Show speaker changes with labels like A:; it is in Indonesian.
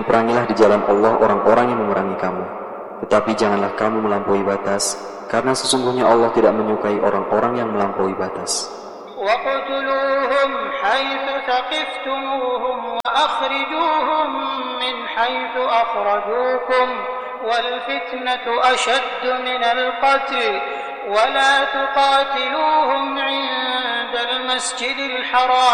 A: Perangilah di jalan Allah orang-orang yang memerangi kamu. Tetapi janganlah kamu melampaui batas, karena sesungguhnya Allah tidak menyukai orang-orang yang melampaui batas.
B: وَاقْتُلُوهُمْ حَيْثُ ثَقِفْتُمُوهُمْ وَأَخْرِجُوهُمْ مِنْ حَيْثُ أَخْرَجُوكُمْ وَالْفِتْنَةُ أَشَدُّ مِنَ الْقَتْلِ وَلَا تُقَاتِلُوهُمْ عِندَ الْمَسْجِدِ الْحَرَامِ